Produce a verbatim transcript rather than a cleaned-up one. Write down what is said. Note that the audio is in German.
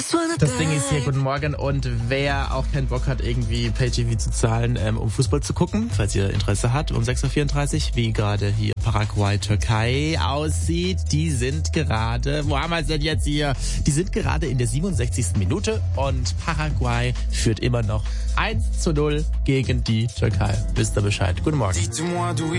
Das Ding ist hier, guten Morgen. Und wer auch keinen Bock hat, irgendwie Pay-T V zu zahlen, ähm, um Fußball zu gucken, falls ihr Interesse habt, um sechs Uhr vierunddreißig, wie gerade hier Paraguay, Türkei aussieht, die sind gerade, wo haben wir es denn jetzt hier? Die sind gerade in der siebenundsechzigsten Minute und Paraguay führt immer noch eins zu null gegen die Türkei. Wisst ihr Bescheid. Guten Morgen.